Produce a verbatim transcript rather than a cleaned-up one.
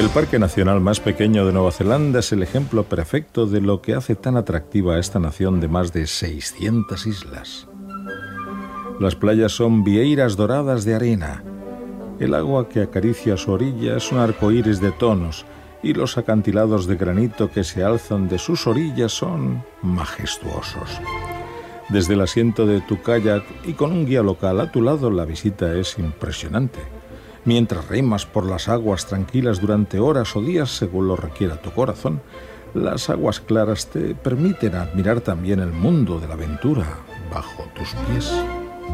El Parque Nacional más pequeño de Nueva Zelanda es el ejemplo perfecto de lo que hace tan atractiva a esta nación de más de seiscientas islas. Las playas son vieiras doradas de arena. El agua que acaricia su orilla es un arcoíris de tonos y los acantilados de granito que se alzan de sus orillas son majestuosos. Desde el asiento de tu kayak y con un guía local a tu lado, la visita es impresionante. Mientras remas por las aguas tranquilas durante horas o días, según lo requiera tu corazón, las aguas claras te permiten admirar también el mundo de la aventura bajo tus pies.